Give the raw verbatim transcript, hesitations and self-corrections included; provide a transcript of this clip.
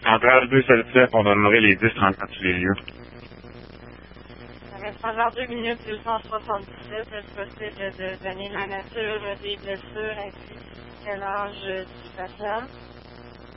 centrale deux sept sept, on donnerait les dix trente-quatre sur les lieux. Ça va pendant deux minutes deux cent soixante-dix-sept, est-ce possible de donner la nature des blessures ainsi que l'âge du patient?